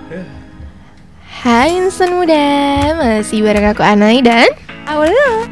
Hai insan muda, masih bareng aku Anai dan Awal.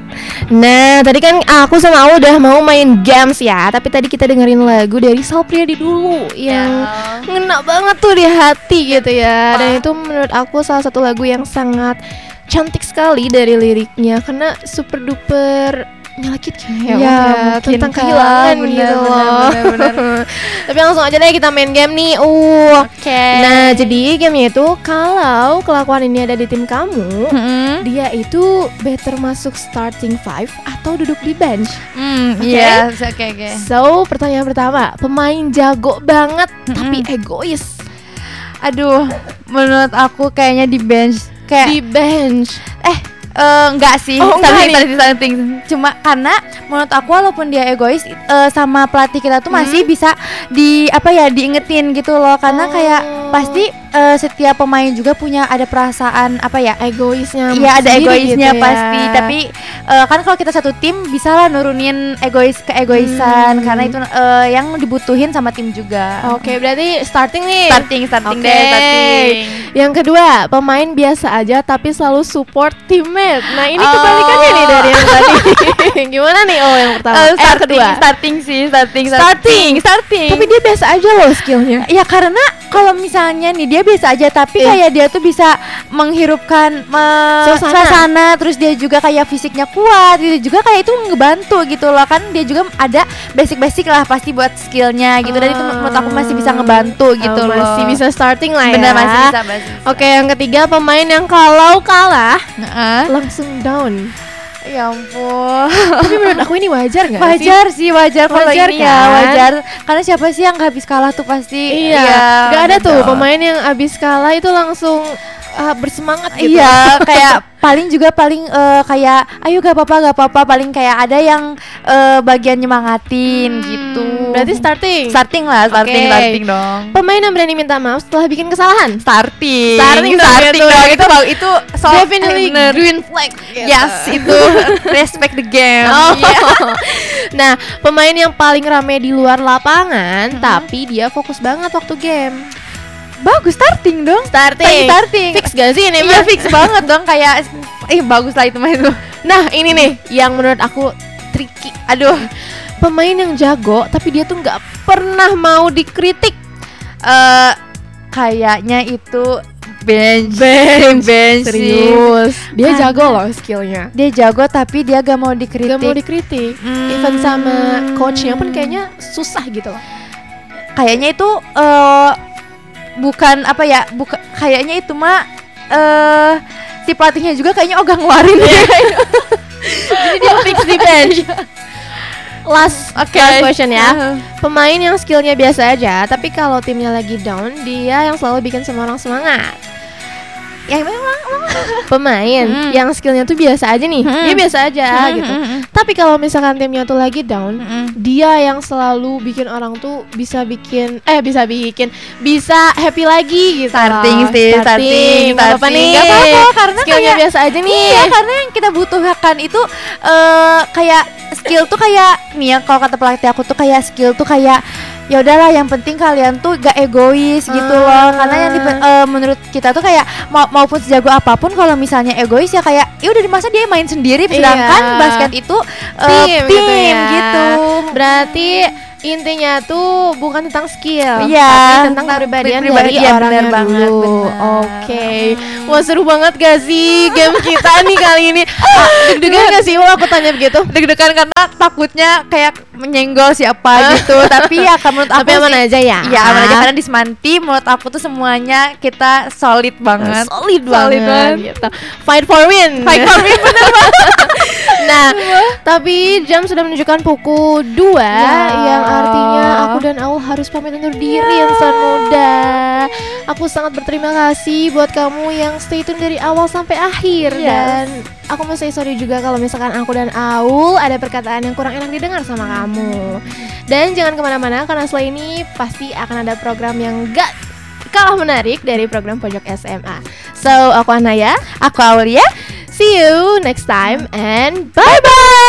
Nah, tadi kan aku sama Aul udah mau main games ya. Tapi tadi kita dengerin lagu dari Sal Priadi dulu yang ngena banget tuh di hati gitu ya. Dan itu menurut aku salah satu lagu yang sangat cantik sekali dari liriknya. Karena super duper menyakitkan ya, tentang kehilangan gitu loh. Bener. Tapi langsung aja deh kita main game nih. Oke. Nah, jadi gamenya itu kalau kelakuan ini ada di tim kamu, dia itu better masuk starting five atau duduk di bench. Iya, oke. So, pertanyaan pertama, pemain jago banget tapi egois. Aduh, menurut aku kayaknya di bench. Kayak Di bench. enggak sih, Enggak cuma karena menurut aku walaupun dia egois sama pelatih kita tuh masih bisa diingetin gitu loh, karena kayak pasti setiap pemain juga punya ada perasaan Egoisnya. iya ada sendiri egoisnya gitu ya. pasti, tapi kan kalau kita satu tim bisa lah nurunin keegoisan karena itu yang dibutuhin sama tim juga. Oke, berarti starting nih. Starting Oke. deh, starting. Yang kedua, pemain biasa aja tapi selalu support teammate. Nah, ini kebalikannya nih dari yang tadi. Gimana nih? Yang pertama. Yang kedua. Starting. Tapi dia biasa aja loh skillnya. Ya karena kalau misalnya nih dia biasa aja tapi kayak dia tuh bisa menghirupkan suasana, terus dia juga kayak fisiknya kuat, dia juga kayak itu ngebantu gitu loh, kan dia juga ada basic lah pasti buat skillnya gitu, dan itu menurut aku masih bisa ngebantu gitu loh. Masih bisa starting lah ya. Bener, masih bisa. Oke, yang ketiga pemain yang kalau kalah langsung down. Ya ampun. Tapi menurut aku ini wajar nggak sih? Wajar kalau Wajar ini kan? ya wajar, karena siapa sih yang habis kalah tuh pasti. Iya, nggak ada tuh betul. pemain yang abis kalah itu langsung bersemangat gitu. Iya, kayak paling kayak ayo gak apa-apa, paling kayak ada yang bagian nyemangatin gitu. Berarti starting Starting Oke. dong. Pemain yang berani minta maaf setelah bikin kesalahan. Starting dong, itu soft. Definitely green flag gitu. Yes, itu respect the game. Iya. Nah, pemain yang paling rame di luar lapangan tapi dia fokus banget waktu game. Bagus, starting dong. Starting. Fix Fix gak sih ini? Iya, fix banget dong, kayak bagus lah itu mah itu. Nah, ini nih yang menurut aku tricky. Aduh, Pemain yang jago tapi dia tuh nggak pernah mau dikritik. kayaknya itu bench sih. Serius. Dia Karena jago loh skillnya. Dia jago tapi dia gak mau dikritik. Gak mau dikritik. Even sama coachnya pun kayaknya susah gitu loh. Kayaknya itu kayaknya itu mah si pelatihnya juga kayaknya ogah ngeluarin. Jadi dia fix di bench. Last question ya. Pemain yang skillnya biasa aja, tapi kalau timnya lagi down, dia yang selalu bikin semua orang semangat. Yang memang Pemain yang skillnya tuh biasa aja nih, dia biasa aja gitu. Tapi kalau misalkan timnya tuh lagi down, dia yang selalu bikin orang tuh bisa happy lagi gitu. Starting. Gak apa-apa nih. Gak apa-apa, karena skillnya kayak biasa aja nih. Iya, karena yang kita butuhkan itu kayak skill tuh kayak nih ya, kalau kata pelatih aku tuh kayak skill tuh kayak ya udahlah, yang penting kalian tuh gak egois gitu loh, karena yang menurut kita tuh kayak maupun sejago apapun kalau misalnya egois ya kayak ya udah, di masa dia main sendiri, sedangkan basket itu tim gitu. Berarti intinya tuh bukan tentang skill, Iya, tapi tentang kepribadian dari kepribadian, orangnya bener banget, dulu. bener. Oke. Wah, seru banget gak sih game kita nih kali ini? Deg-degan gak sih aku tanya begitu? Deg-degan karena takutnya kayak menyenggol siapa gitu, tapi ya menurut aku Tapi aman sih, aja ya. iya aman aja, karena di Semanti menurut aku tuh semuanya kita solid banget. Solid banget gitu. Fight for win. Bener banget. Nah, tapi jam sudah menunjukkan pukul 2 yang artinya aku dan Aul harus pamit undur diri insan muda. Aku sangat berterima kasih buat kamu yang stay tune dari awal sampai akhir. Dan aku mau say sorry juga kalau misalkan aku dan Aul ada perkataan yang kurang enak didengar sama kamu. Dan jangan kemana-mana, karena setelah ini pasti akan ada program yang gak kalah menarik dari program Pojok SMA. So, aku Anaya, Aku Aulia. see you next time and bye-bye.